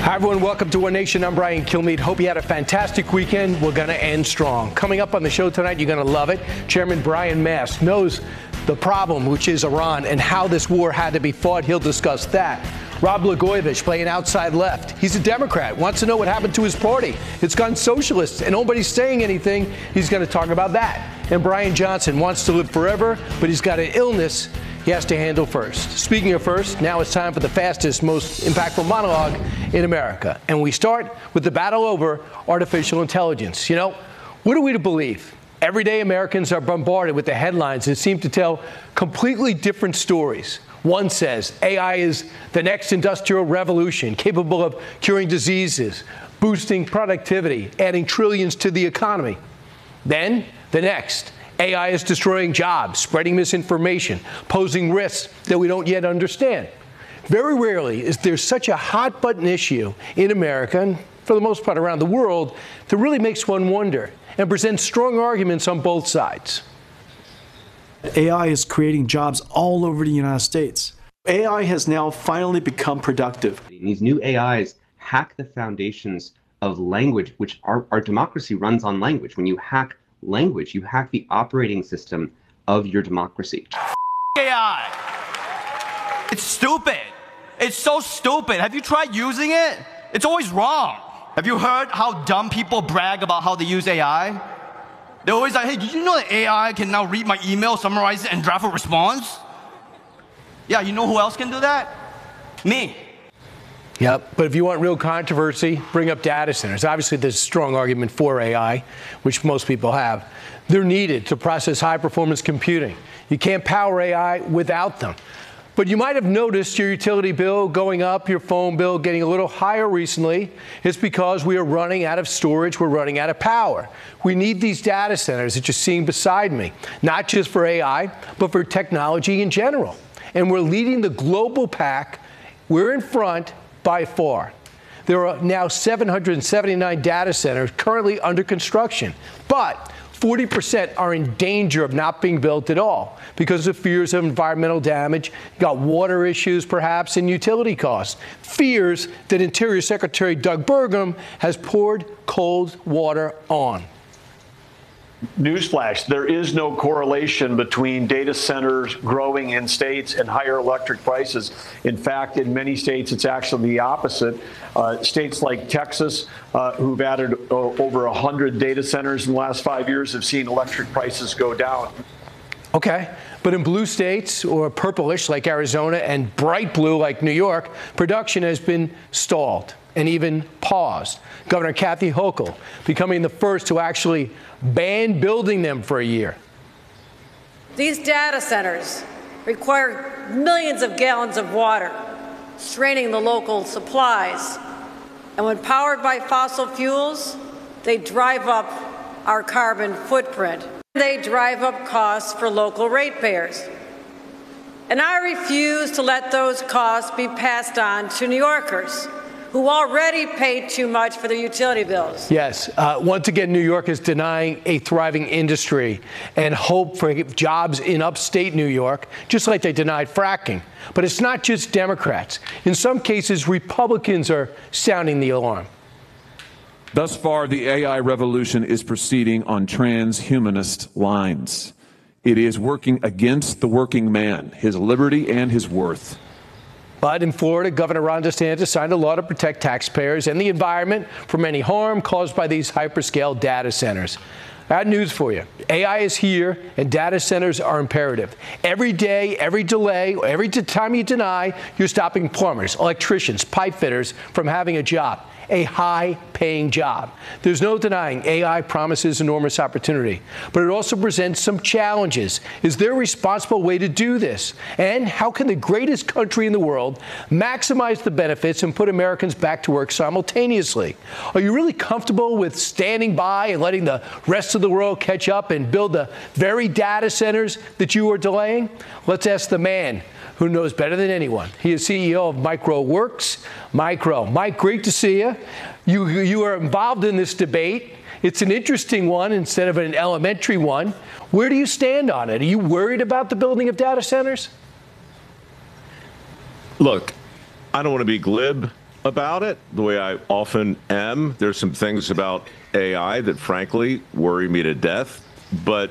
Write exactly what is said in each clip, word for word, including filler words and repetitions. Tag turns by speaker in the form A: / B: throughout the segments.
A: Hi, everyone. Welcome to One Nation. I'm Brian Kilmeade. Hope you had a fantastic weekend. We're going to end strong. Coming up on the show tonight, you're going to love it. Chairman Brian Mast knows the problem, which is Iran, and how this war had to be fought. He'll discuss that. Rob Blagojevich playing outside left. He's a Democrat, wants to know what happened to his party. It's gone socialist, and nobody's saying anything. He's going to talk about that. And Brian Johnson wants to live forever, but he's got an illness he has to handle first. Speaking of first, now it's time for the fastest, most impactful monologue in America. And we start with the battle over artificial intelligence. You know, what are we to believe? Everyday Americans are bombarded with the headlines that seem to tell completely different stories. One says A I is the next industrial revolution, capable of curing diseases, boosting productivity, adding trillions to the economy. Then the next, A I is destroying jobs, spreading misinformation, posing risks that we don't yet understand. Very rarely is there such a hot button issue in America, and for the most part around the world, that really makes one wonder and presents strong arguments on both sides.
B: A I is creating jobs all over the United States. A I has now finally become productive.
C: These new A Is hack the foundations of language, which our, our democracy runs on language. When you hack language, you hack the operating system of your democracy.
D: A I. It's stupid. It's so stupid. Have you tried using it? It's always wrong. Have you heard how dumb people brag about how they use A I? They're always like, hey, did you know that A I can now read my email, summarize it, and draft a response? Yeah, you know who else can do that? Me.
A: Yep, but if you want real controversy, bring up data centers. Obviously, there's a strong argument for A I, which most people have. They're needed to process high-performance computing. You can't power A I without them. But you might have noticed your utility bill going up, your phone bill getting a little higher recently. It's because we are running out of storage, we're running out of power. We need these data centers that you're seeing beside me, not just for A I, but for technology in general. And we're leading the global pack. We're in front by far. There are now seven hundred seventy-nine data centers currently under construction, but forty percent are in danger of not being built at all because of fears of environmental damage, got water issues perhaps, and utility costs. Fears that Interior Secretary Doug Burgum has poured cold water on.
E: Newsflash, there is no correlation between data centers growing in states and higher electric prices. In fact, in many states, it's actually the opposite. Uh, states like Texas, uh, who've added uh, over one hundred data centers in the last five years, have seen electric prices go down.
A: Okay, but in blue states, or purplish like Arizona, and bright blue like New York, production has been stalled and even paused. Governor Kathy Hochul becoming the first to actually ban building them for a year.
F: These data centers require millions of gallons of water, straining the local supplies. And when powered by fossil fuels, they drive up our carbon footprint. They drive up costs for local ratepayers. And I refuse to let those costs be passed on to New Yorkers, who already paid too much for their utility bills.
A: Yes. Uh, once again, New York is denying a thriving industry and hope for jobs in upstate New York, just like they denied fracking. But it's not just Democrats. In some cases, Republicans are sounding the alarm.
G: Thus far, the A I revolution is proceeding on transhumanist lines. It is working against the working man, his liberty and his worth.
A: But in Florida, Governor Ron DeSantis signed a law to protect taxpayers and the environment from any harm caused by these hyperscale data centers. I have news for you. A I is here, and data centers are imperative. Every day, every delay, every time you deny, you're stopping plumbers, electricians, pipe fitters from having a job, a high-paying job. There's no denying A I promises enormous opportunity, but it also presents some challenges. Is there a responsible way to do this? And how can the greatest country in the world maximize the benefits and put Americans back to work simultaneously? Are you really comfortable with standing by and letting the rest of the world catch up and build the very data centers that you are delaying? Let's ask the man who knows better than anyone. He is C E O of MicroWorks. Micro. Mike, great to see you. You, you are involved in this debate. It's an interesting one instead of an elementary one. Where do you stand on it? Are you worried about the building of data centers?
H: Look, I don't want to be glib, about it, the way I often am. There's some things about A I that, frankly, worry me to death. But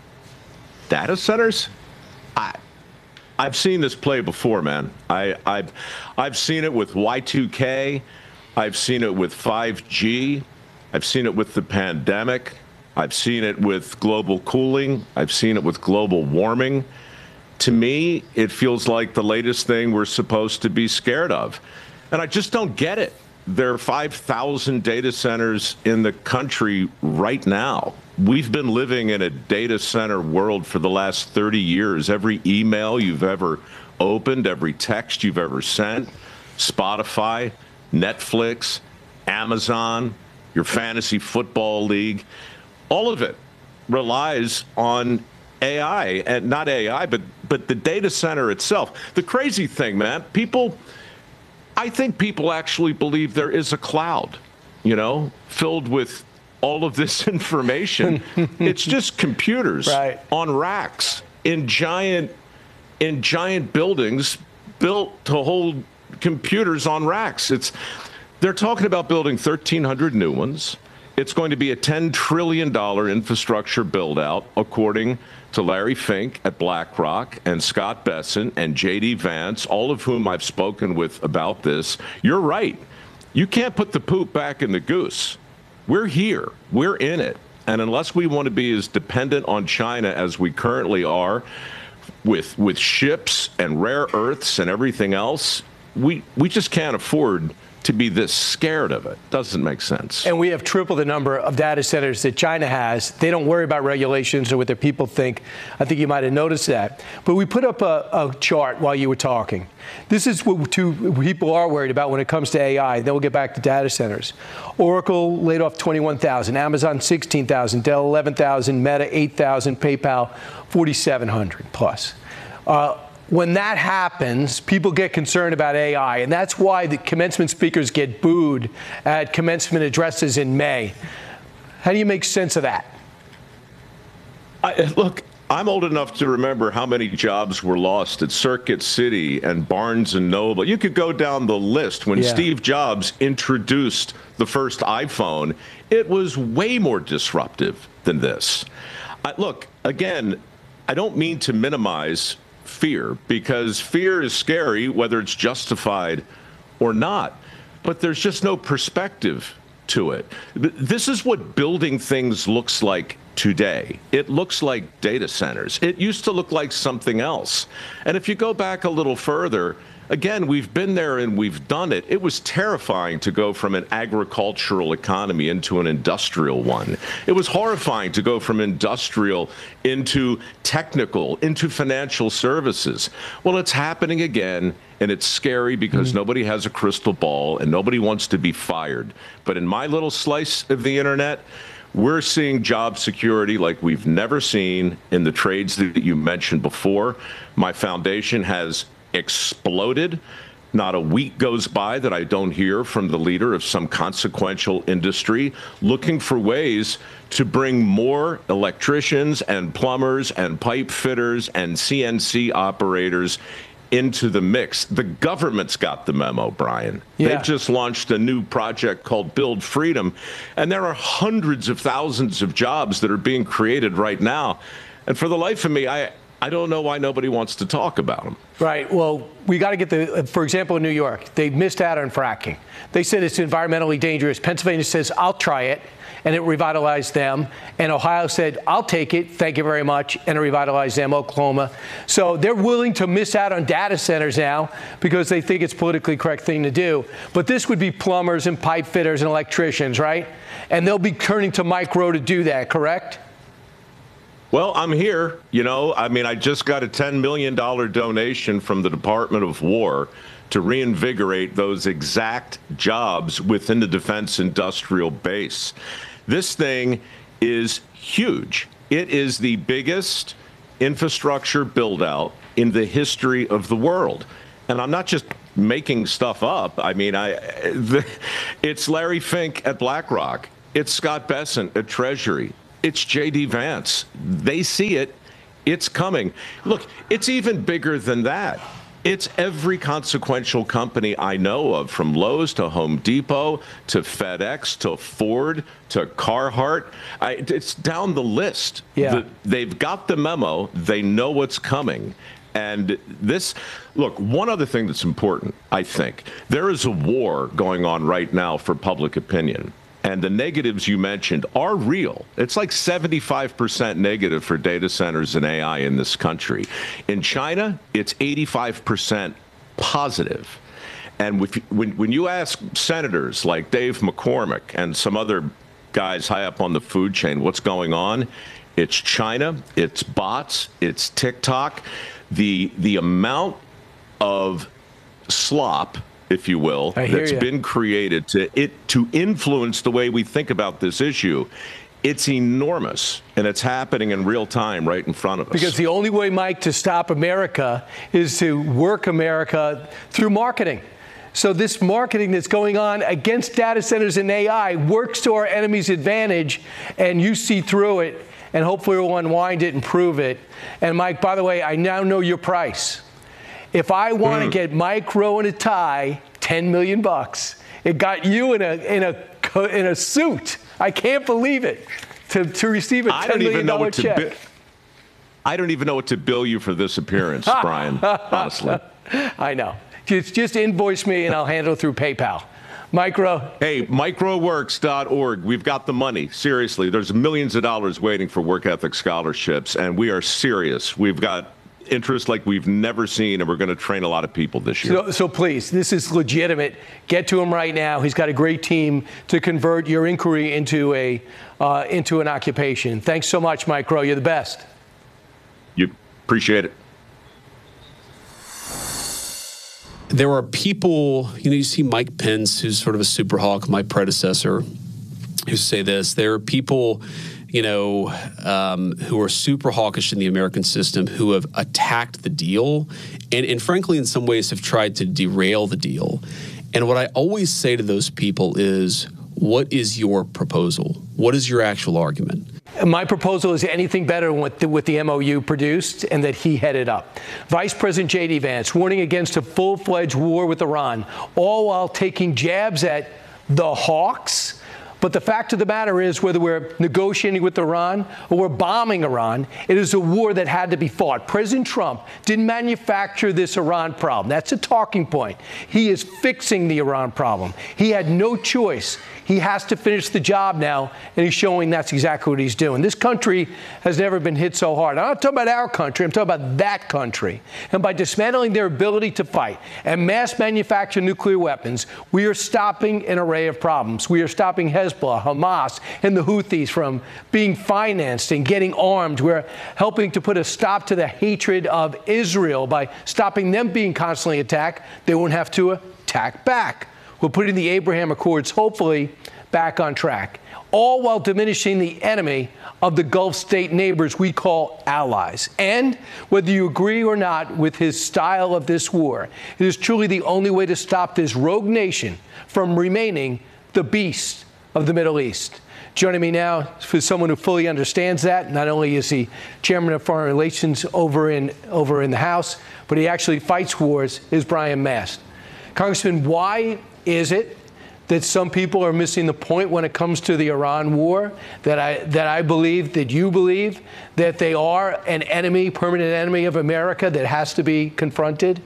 H: data centers, I, I've seen this play before, man. I, I've, I've seen it with Y two K. I've seen it with five G. I've seen it with the pandemic. I've seen it with global cooling. I've seen it with global warming. To me, it feels like the latest thing we're supposed to be scared of. And I just don't get it. There are five thousand data centers in the country right now. We've been living in a data center world for the last thirty years. Every email you've ever opened, every text you've ever sent, Spotify, Netflix, Amazon, your fantasy football league, all of it relies on A I, and not A I, but but the data center itself. The crazy thing, man, people, I think people actually believe there is a cloud, you know, filled with all of this information. It's just computers
A: right.
H: on racks in giant in giant buildings built to hold computers on racks. It's they're talking about building thirteen hundred new ones. It's going to be a ten trillion dollars infrastructure build out, according to Larry Fink at BlackRock and Scott Bessent and J D Vance, all of whom I've spoken with about this. You're right. You can't put the poop back in the goose. We're here. We're in it. And unless we want to be as dependent on China as we currently are with with ships and rare earths and everything else, we, we just can't afford to be this scared of it. Doesn't make sense.
A: And we have triple the number of data centers that China has. They don't worry about regulations or what their people think. I think you might have noticed that. But we put up a, a chart while you were talking. This is what two people are worried about when it comes to A I. Then we'll get back to data centers. Oracle laid off twenty-one thousand, Amazon sixteen thousand, Dell eleven thousand, Meta eight thousand, PayPal forty-seven hundred plus. Uh, When that happens, people get concerned about A I, and that's why the commencement speakers get booed at commencement addresses in May. How do you make sense of that?
H: I, look, I'm old enough to remember how many jobs were lost at Circuit City and Barnes and Noble. You could go down the list. When
A: Yeah.
H: Steve Jobs introduced the first iPhone, it was way more disruptive than this. I, look, again, I don't mean to minimize fear, because fear is scary, whether it's justified or not. But there's just no perspective to it. This is what building things looks like today. It looks like data centers. It used to look like something else. And if you go back a little further, again, we've been there and we've done it. It was terrifying to go from an agricultural economy into an industrial one. It was horrifying to go from industrial into technical, into financial services. Well, it's happening again, and it's scary because mm-hmm. nobody has a crystal ball and nobody wants to be fired. But in my little slice of the internet, we're seeing job security like we've never seen in the trades that you mentioned before. My foundation has exploded. Not a week goes by that I don't hear from the leader of some consequential industry looking for ways to bring more electricians and plumbers and pipe fitters and C N C operators into the mix. The government's got the memo, Brian.
A: Yeah.
H: They've just launched a new project called Build Freedom, and there are hundreds of thousands of jobs that are being created right now. And for the life of me, I I don't know why nobody wants to talk about them.
A: Right. Well, we got to get the, for example, in New York, they missed out on fracking. They said it's environmentally dangerous. Pennsylvania says, I'll try it, and it revitalized them. And Ohio said, I'll take it, thank you very much, and it revitalized them, Oklahoma. So they're willing to miss out on data centers now because they think it's a politically correct thing to do. But this would be plumbers and pipe fitters and electricians, right? And they'll be turning to Mike Rowe to do that, correct?
H: Well, I'm here. You know, I mean, I just got a ten million dollars donation from the Department of War to reinvigorate those exact jobs within the defense industrial base. This thing is huge. It is the biggest infrastructure build out in the history of the world. And I'm not just making stuff up. I mean, I the, it's Larry Fink at BlackRock. It's Scott Bessent at Treasury. It's J D Vance. They see it. It's coming. Look, it's even bigger than that. It's every consequential company I know of, from Lowe's to Home Depot to FedEx to Ford to Carhartt. I, it's down the list.
A: Yeah.
H: The, they've got the memo. They know what's coming. And this, look, one other thing that's important, I think, there is a war going on right now for public opinion. And the negatives you mentioned are real. It's like seventy-five percent negative for data centers and A I in this country. In China, it's eighty-five percent positive. And with, when, when you ask senators like Dave McCormick and some other guys high up on the food chain what's going on, it's China, it's bots, it's TikTok. The, the amount of slop, if you will, that's
A: you.
H: been created to it to influence the way we think about this issue, it's enormous, and it's happening in real time right in front of us.
A: Because the only way, Mike, to stop America is to work America through marketing. So this marketing that's going on against data centers and A I works to our enemy's advantage, and you see through it, and hopefully we'll unwind it and prove it. And Mike, by the way, I now know your price. If I want mm. to get Mike Rowe in a tie, ten million bucks. It got you in a in a in a suit. I can't believe it. To to receive a ten million dollar check. Bi-
H: I don't even know what to bill you for this appearance, Brian. Honestly,
A: I know. Just just invoice me and I'll handle it through PayPal. Mike Rowe.
H: Hey, microworks dot org. We've got the money. Seriously, there's millions of dollars waiting for work ethic scholarships, and we are serious. We've got interest like we've never seen, and we're going to train a lot of people this year.
A: So, so please, this is legitimate. Get to him right now. He's got a great team to convert your inquiry into a uh, into an occupation. Thanks so much, Mike Rowe. You're the best.
H: You appreciate it.
I: There are people, you know, you see Mike Pence, who's sort of a super hawk, my predecessor, who say this. There are people, you know, um, who are super hawkish in the American system who have attacked the deal and, and frankly, in some ways have tried to derail the deal. And what I always say to those people is, what is your proposal? What is your actual argument?
A: My proposal is anything better than what the, what the M O U produced and that he headed up. Vice President J D Vance warning against a full-fledged war with Iran, all while taking jabs at the hawks. But the fact of the matter is, whether we're negotiating with Iran or we're bombing Iran, it is a war that had to be fought. President Trump didn't manufacture this Iran problem. That's a talking point. He is fixing the Iran problem. He had no choice. He has to finish the job now, and he's showing that's exactly what he's doing. This country has never been hit so hard. I'm not talking about our country. I'm talking about that country. And by dismantling their ability to fight and mass manufacture nuclear weapons, we are stopping an array of problems. We are stopping Hezbollah, Hamas, and the Houthis from being financed and getting armed. We're helping to put a stop to the hatred of Israel by stopping them being constantly attacked. They won't have to attack back. We're putting the Abraham Accords, hopefully, back on track, all while diminishing the enemy of the Gulf state neighbors we call allies. And whether you agree or not with his style of this war, it is truly the only way to stop this rogue nation from remaining the beast of the Middle East. Joining me now for someone who fully understands that. Not only is he chairman of foreign relations over in over in the House, but he actually fights wars, is Brian Mast. Congressman, why is it that some people are missing the point when it comes to the Iran war, that I that I believe, that you believe, that they are an enemy, permanent enemy of America that has to be confronted?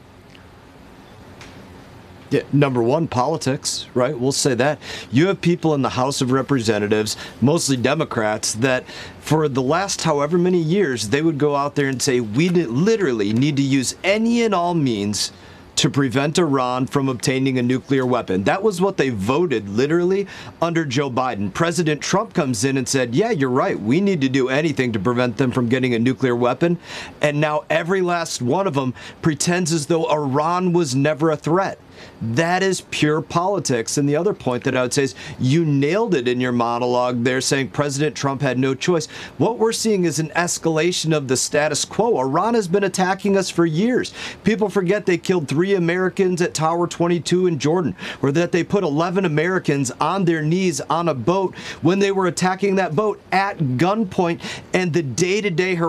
J: Yeah, number one, politics, right? We'll say that. You have people in the House of Representatives, mostly Democrats, that for the last however many years, they would go out there and say, we literally need to use any and all means to prevent Iran from obtaining a nuclear weapon. That was what they voted, literally, under Joe Biden. President Trump comes in and said, yeah, you're right. We need to do anything to prevent them from getting a nuclear weapon. And now every last one of them pretends as though Iran was never a threat. That is pure politics. And the other point that I would say is you nailed it in your monologue there, saying President Trump had no choice. What we're seeing is an escalation of the status quo. Iran has been attacking us for years. People forget they killed three Americans at Tower twenty-two in Jordan, or that they put eleven Americans on their knees on a boat when they were attacking that boat at gunpoint, and the day-to-day